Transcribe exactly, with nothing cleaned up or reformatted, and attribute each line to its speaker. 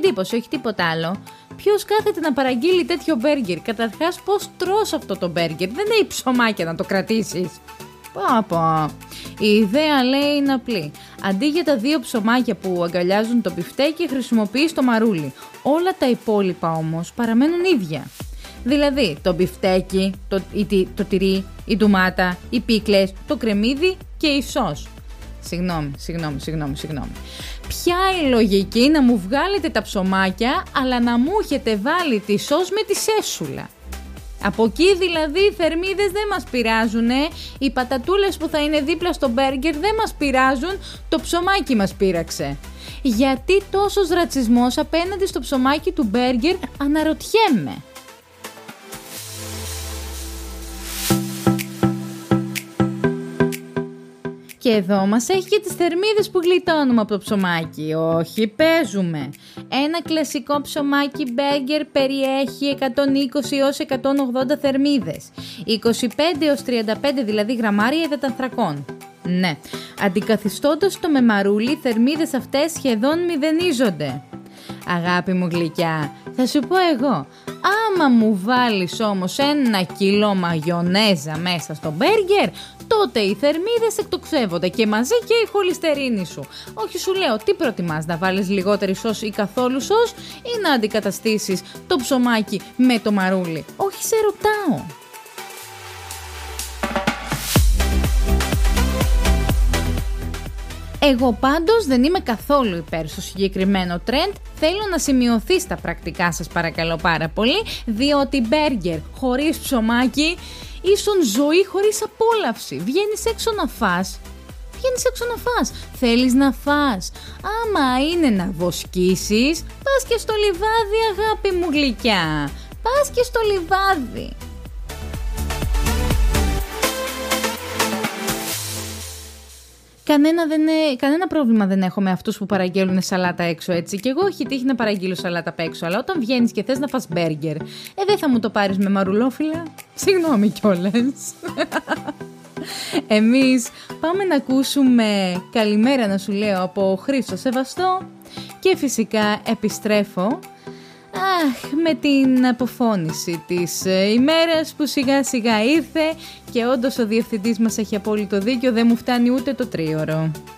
Speaker 1: εντύπωση, όχι τίποτα άλλο. Ποιος κάθεται να παραγγείλει τέτοιο μπέργκερ? Καταρχάς, πώς τρως αυτό το μπέργκερ? Δεν έχει ψωμάκια να το κρατήσεις. Πάπα. Η ιδέα, λέει, είναι απλή. Αντί για τα δύο ψωμάκια που αγκαλιάζουν το μπιφτέκι, χρησιμοποιείς το μαρούλι. Όλα τα υπόλοιπα όμως παραμένουν ίδια. Δηλαδή το μπιφτέκι, το, η, το τυρί, η ντομάτα, οι πίκλες, το κρεμμύδι και η σως. Συγγνώμη, συγγνώμη, συγγνώμη, συγγνώμη. Ποια η λογική να μου βγάλετε τα ψωμάκια, αλλά να μου έχετε βάλει τη σως με τη σέσουλα? Από εκεί δηλαδή οι θερμίδες δεν μας πειράζουνε, οι πατατούλες που θα είναι δίπλα στο μπέργκερ δεν μας πειράζουν, το ψωμάκι μας πείραξε. Γιατί τόσος ρατσισμός απέναντι στο ψωμάκι του μπέργκερ, αναρωτιέμαι. Και εδώ μας έχει και τις θερμίδες που γλιτώνουμε από το ψωμάκι. Όχι, παίζουμε. Ένα κλασικό ψωμάκι μπέργκερ περιέχει εκατόν είκοσι έως εκατόν ογδόντα θερμίδες. είκοσι πέντε έως τριάντα πέντε δηλαδή γραμμάρια υδατανθρακών. Ναι, αντικαθιστώντας το με μαρούλι, οι θερμίδες αυτές σχεδόν μηδενίζονται. Αγάπη μου γλυκιά, θα σου πω εγώ, άμα μου βάλεις όμως ένα κιλό μαγιονέζα μέσα στο μπέργκερ, τότε οι θερμίδες εκτοξεύονται και μαζί και η χολυστερίνη σου. Όχι, σου λέω, τι προτιμάς, να βάλεις λιγότερη σως ή καθόλου σως, ή να αντικαταστήσεις το ψωμάκι με το μαρούλι? Όχι, σε ρωτάω. Εγώ πάντως δεν είμαι καθόλου υπέρ στο συγκεκριμένο τρέντ. Θέλω να σημειωθεί στα πρακτικά σας, παρακαλώ πάρα πολύ, διότι μπέργκερ χωρίς ψωμάκι ίσον ζωή χωρίς απόλαυση. Βγαίνεις έξω να φας, βγαίνεις έξω να φας. Θέλεις να φας. Άμα είναι να βοσκήσεις, πας και στο λιβάδι, αγάπη μου γλυκιά. Πας και στο λιβάδι. Κανένα, δεν είναι, κανένα πρόβλημα δεν έχω με αυτούς που παραγγέλνουν σαλάτα έξω, έτσι. Και εγώ έχει τύχει να παραγγείλω σαλάτα απ' έξω, αλλά όταν βγαίνεις και θες να φας μπέργκερ, ε, δεν θα μου το πάρεις με μαρουλόφυλλα? Συγγνώμη κιόλας. Εμείς πάμε να ακούσουμε «Καλημέρα να σου λέω» από Χρήστο Σεβαστό και φυσικά επιστρέφω Αχ, με την αποφώνηση της ημέρας που σιγά σιγά ήρθε και όντως ο διευθυντής μας έχει απόλυτο δίκιο, δεν μου φτάνει ούτε το τρίωρο.